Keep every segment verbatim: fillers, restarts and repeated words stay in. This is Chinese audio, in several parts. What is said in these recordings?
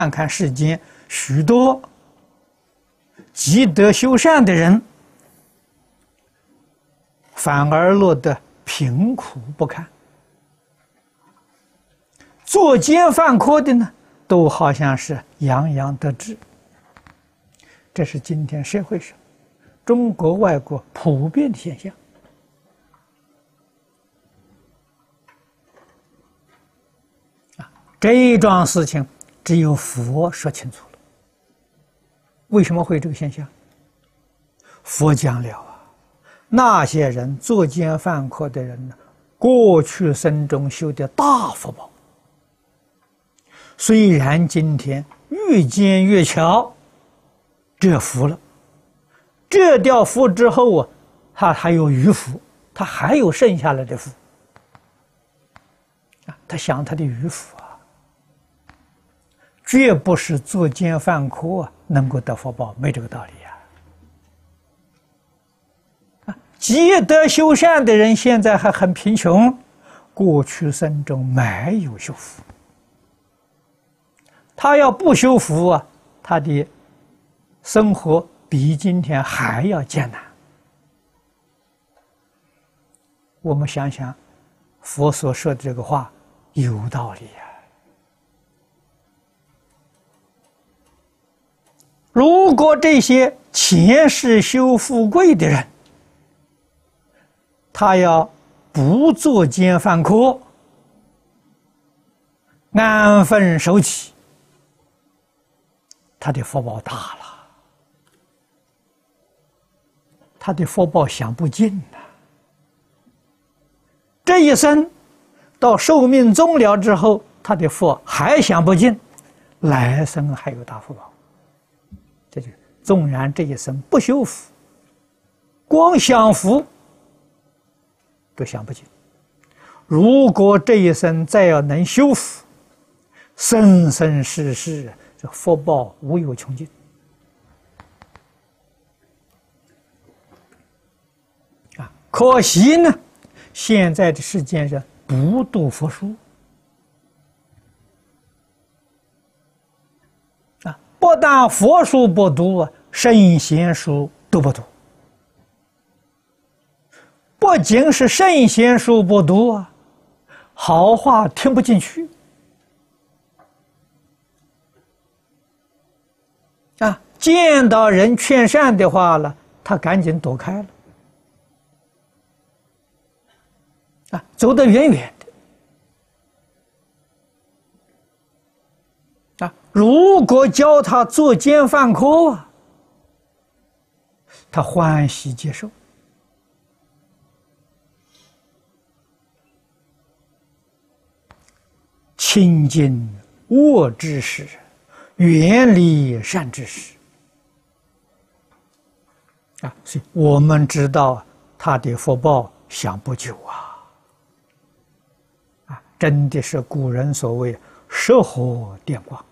看看世间许多积德修善的人，反而落得贫苦不堪；作奸犯科的呢，都好像是洋洋得志。这是今天社会上中国外国普遍的现象。啊，这一桩事情只有佛说清楚了。为什么会有这个现象？佛讲了啊，那些人作奸犯科的人呢，过去生中修的大福报，虽然今天越奸越巧，这福了，这掉福之后啊，他还有余福，他还有剩下来的福啊，他想他的余福啊，绝不是作奸犯科啊能够得福报，没这个道理呀。啊，积德修善的人现在还很贫穷，过去生中没有修福，他要不修福啊，他的生活比今天还要艰难。我们想想，佛所说的这个话有道理呀。如果这些前世修富贵的人，他要不作奸犯科，安分守己，他的福报大了，他的福报享不尽呐。这一生到寿命终了之后，他的福还享不尽，来生还有大福报。这就纵然这一生不修福，光享福都享不尽。如果这一生再要能修福，生生世世这福报无有穷尽。啊，可惜呢，现在的世间人不读佛书啊，不但佛书不读啊，圣贤书都不读。不仅是圣贤书不读啊，好话听不进去啊，见到人劝善的话了，他赶紧躲开了啊，走得远远的啊。如果教他作奸犯科啊，他欢喜接受。亲近恶知识，远离善知识啊！所以我们知道他的福报享不久啊！啊，真的是古人所谓“石火电光”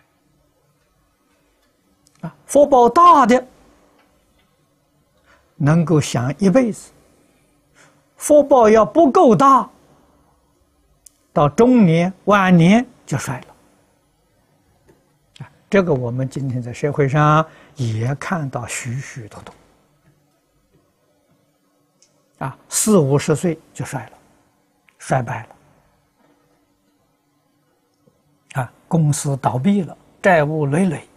啊，福报大的能够享一辈子，福报要不够大，到中年晚年就衰了啊！这个我们今天在社会上也看到许许多多啊，四五十岁就衰了，衰败了啊，公司倒闭了，债务累累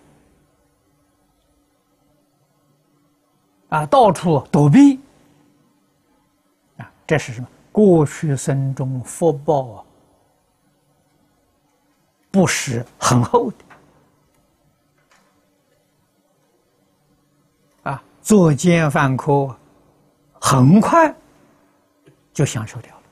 啊，到处躲避啊，这是什么？过去生中福报啊不是很厚的啊，作奸犯科很快就享受掉了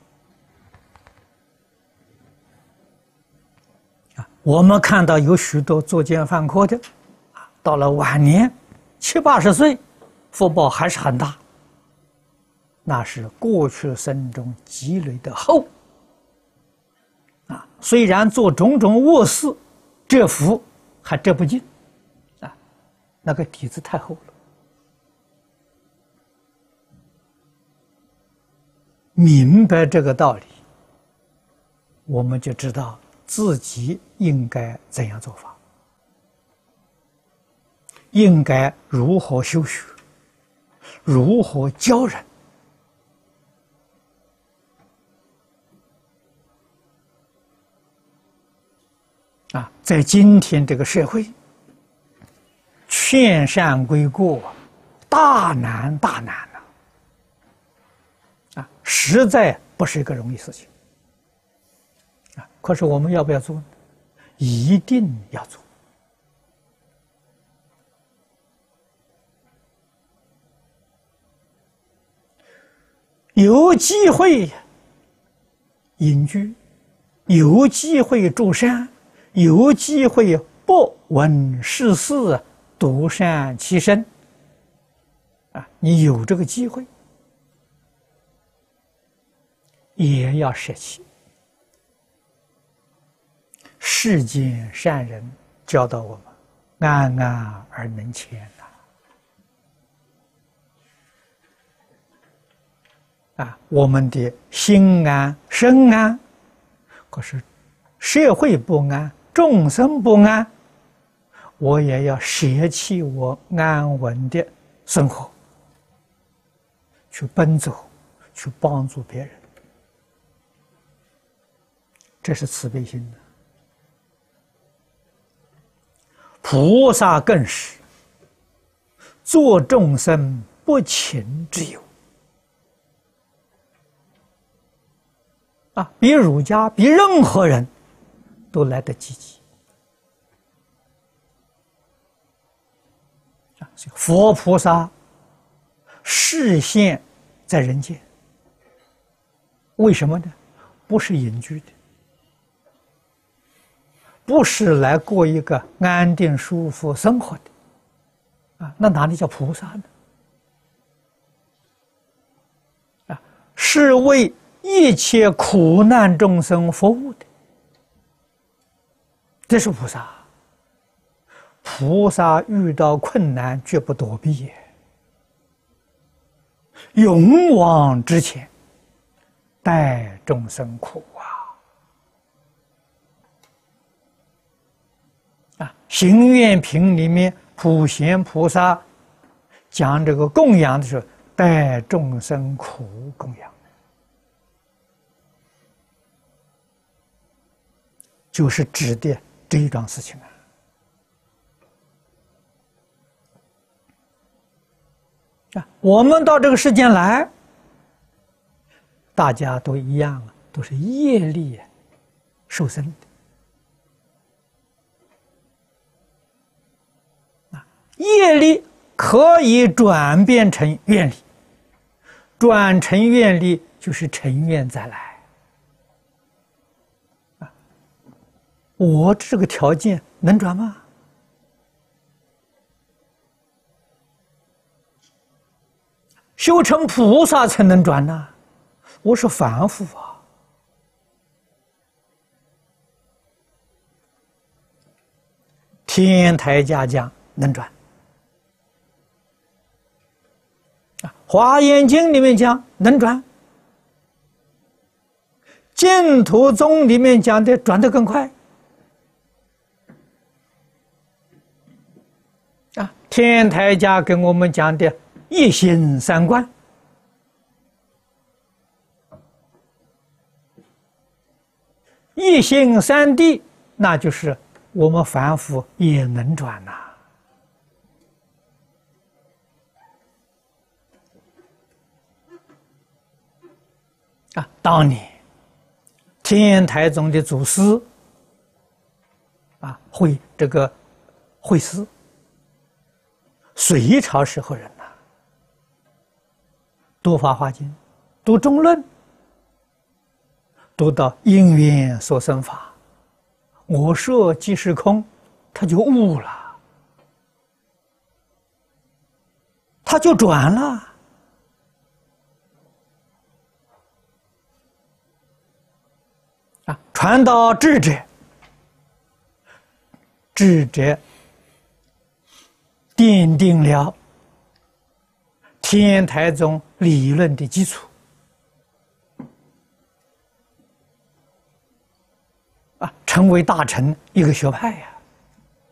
啊。我们看到有许多作奸犯科的啊，到了晚年七八十岁，福报还是很大，那是过去生中积累的厚。啊，虽然做种种恶事，这福还折不尽，啊，那个底子太厚了。明白这个道理，我们就知道自己应该怎样做法。 应该如何修学，如何教人。啊，在今天这个社会，劝善归过，大难大难呐！啊，实在不是一个容易事情。啊，可是我们要不要做呢？一定要做。有机会隐居，有机会助善，有机会不闻世事，独善其身。啊，你有这个机会，也要舍弃。世间善人教导我们，安安而能谦呐。啊，我们的心安身安，可是社会不安，众生不安，我也要舍弃我安稳的生活，去奔走，去帮助别人，这是慈悲心的。菩萨更是做众生不勤之友。啊，比儒家，比任何人都来得积极。啊，佛菩萨示现在人间，为什么呢？不是隐居的，不是来过一个安定舒服生活的，啊，那哪里叫菩萨呢？啊，是为一切苦难众生服务的，这是菩萨。菩萨遇到困难绝不躲避，勇往直前，待众生苦啊！啊，《行愿品》里面普贤菩萨讲这个供养的时候，待众生苦供养。就是指的这一桩事情啊！啊，我们到这个世间来，大家都一样，都是业力受生的。啊，业力可以转变成愿力，转成愿力就是成愿再来。我这个条件能转吗？修成菩萨才能转呢，我是凡夫啊。天台家讲能转，啊，《华严经》里面讲能转，净土宗里面讲的转得更快。啊，天台家跟我们讲的一心三观，一心三谛，那就是我们凡夫也能转呐。啊，当年天台宗的祖师啊，会这个会师。隋朝时候人呐、啊，读《法华经》，读《中论》，读到因缘所生法，我说即是空，他就悟了，他就转了。啊，传到智者，智者奠定了天台宗理论的基础。啊，成为大乘一个学派呀、